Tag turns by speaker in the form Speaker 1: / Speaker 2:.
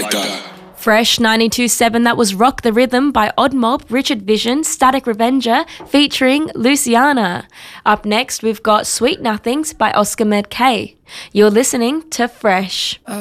Speaker 1: like that.
Speaker 2: Fresh 92.7, that was Rock the Rhythm by Odd Mob, Richard Vision, Static Revenger, featuring Luciana. Up next, we've got Sweet Nothings by Oscar Med K. You're listening to Fresh.